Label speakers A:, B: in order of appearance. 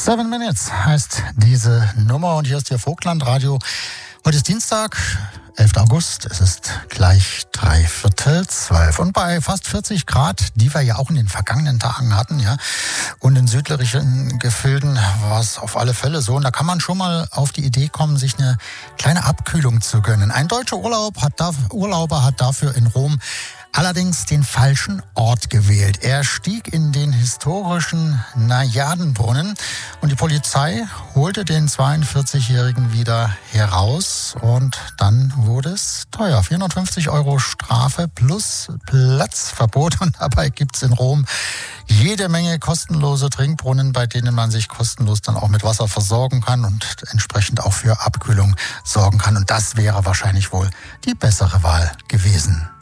A: 7 Minutes heißt diese Nummer und hier ist Ihr Vogtland-Radio. Heute ist Dienstag, 11. August, es ist gleich 11:45 und bei fast 40 Grad, die wir ja auch in den vergangenen Tagen hatten, ja, und in südlichen Gefilden war es auf alle Fälle so. Und da kann man schon mal auf die Idee kommen, sich eine kleine Abkühlung zu gönnen. Ein deutscher Urlauber hat dafür in Rom allerdings den falschen Ort gewählt. Er stieg in den historischen Najadenbrunnen und die Polizei holte den 42-Jährigen wieder heraus und dann wurde es teuer. 450 € Strafe plus Platzverbot und dabei gibt's in Rom jede Menge kostenlose Trinkbrunnen, bei denen man sich kostenlos dann auch mit Wasser versorgen kann und entsprechend auch für Abkühlung sorgen kann. Und das wäre wahrscheinlich wohl die bessere Wahl gewesen.